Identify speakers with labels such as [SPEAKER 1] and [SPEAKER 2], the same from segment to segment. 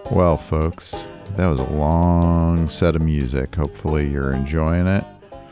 [SPEAKER 1] Well, folks, that was a long set of music. Hopefully you're enjoying it.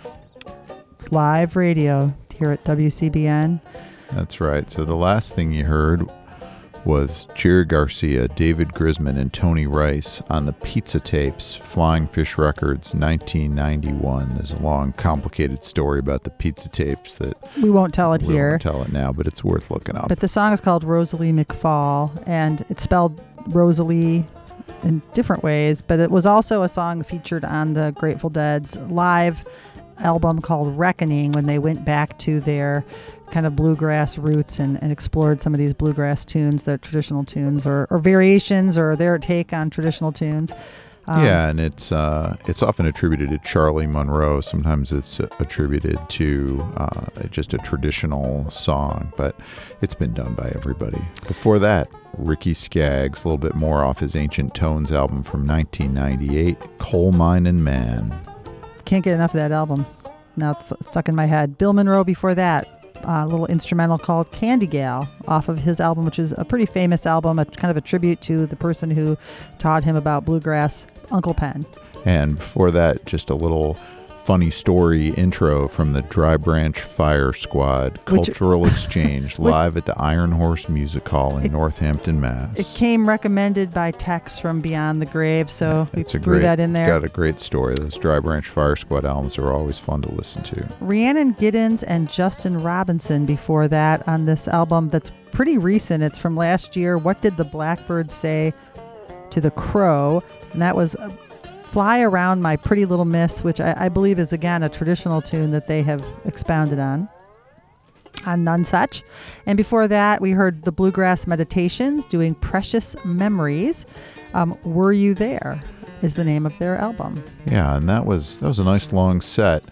[SPEAKER 2] It's live radio here at WCBN.
[SPEAKER 1] That's right. So the last thing you heard was Jerry Garcia, David Grisman, and Tony Rice on the Pizza Tapes, Flying Fish Records, 1991. There's a long, complicated story about the Pizza Tapes that
[SPEAKER 2] we won't tell it here.
[SPEAKER 1] We won't tell it now, but it's worth looking up.
[SPEAKER 2] But the song is called Rosalie McFall, and it's spelled Rosalie in different ways, but it was also a song featured on the Grateful Dead's live album called Reckoning, when they went back to their kind of bluegrass roots and explored some of these bluegrass tunes, their traditional tunes or variations or their take on traditional tunes.
[SPEAKER 1] Yeah, and it's often attributed to Charlie Monroe. Sometimes it's attributed to just a traditional song, but it's been done by everybody. Before that, Ricky Skaggs, a little bit more off his Ancient Tones album from 1998, Coal Minin' Man.
[SPEAKER 2] Can't get enough of that album. Now it's stuck in my head. Bill Monroe before that, a little instrumental called Candy Gal off of his album, which is a pretty famous album, a kind of a tribute to the person who taught him about bluegrass, Uncle Pen.
[SPEAKER 1] And before that, just a little funny story intro from the Dry Branch Fire Squad Cultural Exchange live at the Iron Horse Music Hall in Northampton, Mass.
[SPEAKER 2] It came recommended by Tex from Beyond the Grave, so we threw that in there.
[SPEAKER 1] Got a great story. Those Dry Branch Fire Squad albums are always fun to listen to.
[SPEAKER 2] Rhiannon Giddens and Justin Robinson before that on this album that's pretty recent. It's from last year. What Did the Blackbird Say to the Crow? And that was Fly Around My Pretty Little Miss, which I believe is, again, a traditional tune that they have expounded on Nonesuch. And before that, we heard the Bluegrass Meditations doing Precious Memories. Were You There is the name of their album.
[SPEAKER 1] Yeah, and that was a nice long set.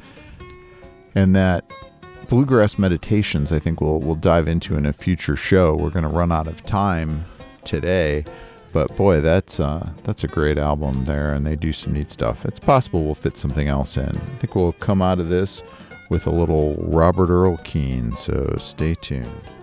[SPEAKER 1] And that Bluegrass Meditations, I think we'll dive into in a future show. We're going to run out of time today. But boy, that's a great album there, and they do some neat stuff. It's possible we'll fit something else in. I think we'll come out of this with a little Robert Earl Keen, so stay tuned.